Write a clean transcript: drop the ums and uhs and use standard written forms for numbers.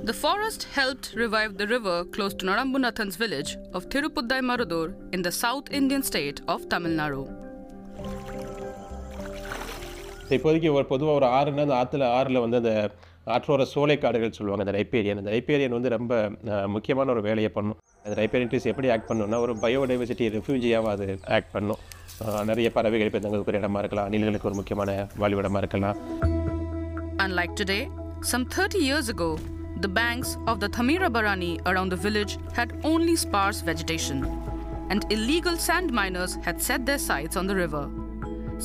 The forest helped revive the river close to Narambunathan's village of Thirupuddai-Marudur in the South Indian state of Tamil Nadu. இப்போதைக்கு பொதுவாக ஒரு ஆறுனா அந்த ஆறில் வந்து அந்த ஆற்றோர சோலைக்காடுகள் சொல்லுவாங்க. அந்த ரைப்பேரியன் வந்து ரொம்ப முக்கியமான ஒரு வேலையை பண்ணும். அந்த ரைப்பேரியன் ட்ரீஸ் எப்படி ஆக்ட் பண்ணுன்னா ஒரு பயோடைவர்சிட்டி ரெஃப்யூஜியாகவும் அது ஆக்ட் பண்ணும். நிறைய பறவைகள் இப்போ தங்களுக்கு ஒரு இடமா இருக்கலாம், அணில்களுக்கு ஒரு முக்கியமான வாழ்விடமாக இருக்கலாம். Unlike today, some 30 years ago, the banks of the Thamirabarani around the village had only sparse vegetation, and illegal sand miners had set their sights on the river.